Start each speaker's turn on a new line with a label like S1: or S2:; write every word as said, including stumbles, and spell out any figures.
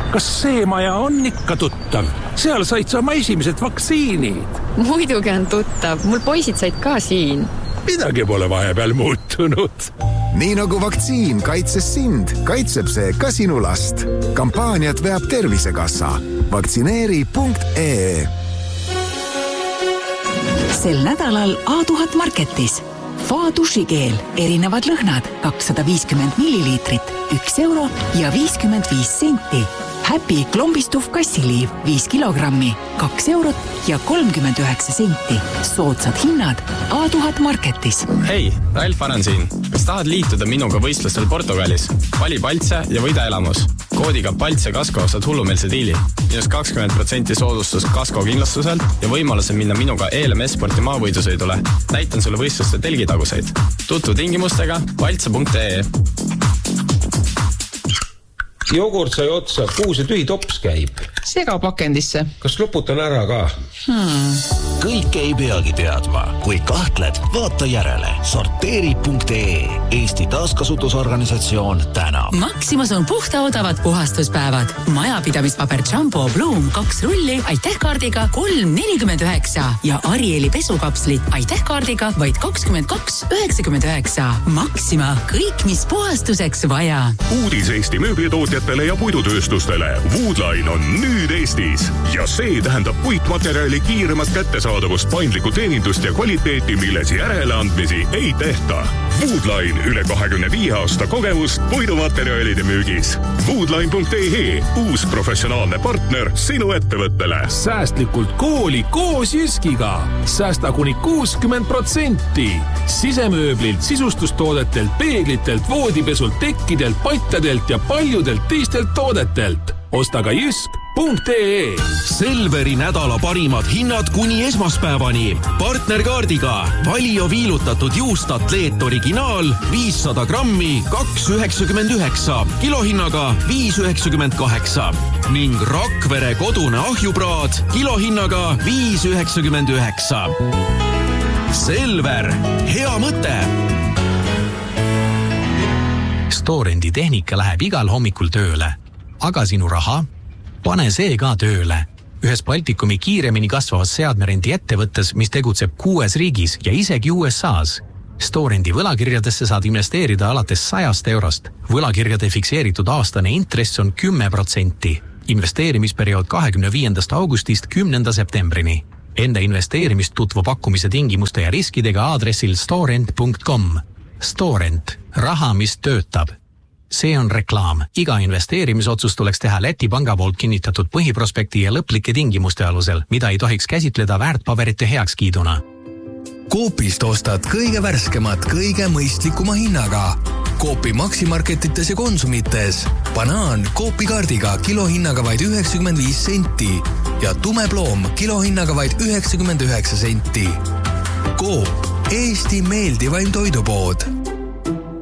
S1: kas see maja on ikka tuttav? Seal said sa oma esimesed vaktsiinid.
S2: Muidugi on tuttav, mul poisid said ka siin.
S1: Midagi pole vahepeal muutunud.
S3: Nii nagu vaktsiin kaitses sind, kaitseb see ka sinu last. Kampaaniat veab Tervisekassa. Vaktsineeri punkt ee.
S4: Sel nädalal A tuhat Marketis. Fa dušikeel, erinevad lõhnad, kakssada viiskümmend milliliitrit, üks euro ja viiskümmend viis senti. Happy klombistuv kassiliiv, viis kilogrammi, kaks eurot ja kolmkümmend üheksa senti. Soodsad hinnad A tuhat Marketis.
S5: Hei, Ralf Aran siin. Kas tahad liituda minuga võistlustel Portugalis? Vali Paltse ja võida elamus. Koodiga Paltse Kasko saad hullumeelse diili. Minus kakskümmend protsenti soodustus Kasko kindlustuselt ja võimaluse minna minuga E L M S-sporti maavõidusõidule. Näitan sulle võistluste telgitaguseid. Tutvu tingimustega paltse punkt ee.
S1: Jogurt sai otsa, kuhu see tühi tops käib?
S6: Sega pakendisse.
S1: Kas loputan ära ka?
S6: Hmm.
S7: Kõik ei peagi teadma. Kui kahtled, vaata järele. Sorteeri punkt ee. Eesti taaskasutusorganisatsioon täna.
S8: Maximas on puhta odavad puhastuspäevad. Majapidamispaber Jumbo Bloom kaks rulli aitähkaardiga kolm nelikümmend üheksa ja Arieli pesukapslid aitähkaardiga vaid kakskümmend kaks üheksakümmend üheksa. Maxima, kõik mis puhastuseks vaja.
S9: Uudis Eesti mööblitootjatele ja puidutööstustele. Woodline on nüüd Eestis ja see tähendab puitmaterjali kiiremat kättesaadavust, paindlikku teenindust ja kvaliteeti, milles järeleandmisi ei tehta. Woodline üle kahekümne viie aasta kogemust puidumaterjalide müügis. Woodline punkt ee, uus professionaalne partner sinu ettevõttele.
S1: Säästlikult kooli koos Jyskiga. Säästa kuni kuuskümmend protsenti. Sisemööblilt, sisustustoodetelt, peeglitelt, voodipesult, tekkidelt, pattadelt ja paljudelt teistelt toodetelt. Osta ka jysk punkt ee.
S10: Selveri nädala parimad hinnad kuni esmaspäevani. Partnerkaardiga Valio viilutatud juustatleet originaal viissada grammi kaks üheksakümmend üheksa, kilohinnaga viis üheksakümmend kaheksa ning Rakvere kodune ahjupraad kilohinnaga viis üheksakümmend üheksa. Selver, hea mõte!
S11: Storendi tehnika läheb igal hommikul tööle. Aga sinu raha? Pane see ka tööle. Ühes Baltikumi kiiremini kasvavas seadmerendi ettevõttes, mis tegutseb kuues riigis ja isegi U S A's. Storendi võlakirjadesse saad investeerida alates sajast eurost. Võlakirjade fikseeritud aastane intress on kümme protsenti. Investeerimisperiood kahekümne viiendast augustist kümnenda septembrini. Enne investeerimist tutvu pakkumise tingimuste ja riskidega aadressil storent punkt com. Storent. Raha, mis töötab. See on reklaam. Iga investeerimisotsus tuleks teha Läti panga poolt kinnitatud põhiprospekti ja lõplike tingimuste alusel, mida ei tohiks käsitleda väärtpaberite heakskiiduna.
S12: Coopist ostad kõige värskemat, kõige mõistlikuma hinnaga. Coopi Maximarketites ja Konsumites. Banaan Coopi kaardiga kilohinnaga vaid üheksakümmend viis senti ja tumeploom kilohinnaga vaid üheksakümmend üheksa senti. Coop, Eesti meeldivaim toidupood.